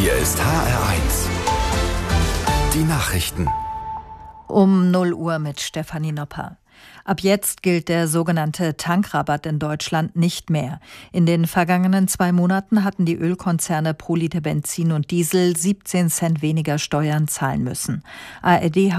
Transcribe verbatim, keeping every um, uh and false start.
Hier ist H R eins. Die Nachrichten. Um null Uhr mit Stefanie Nopper. Ab jetzt gilt der sogenannte Tankrabatt in Deutschland nicht mehr. In den vergangenen zwei Monaten hatten die Ölkonzerne pro Liter Benzin und Diesel siebzehn Cent weniger Steuern zahlen müssen. A R D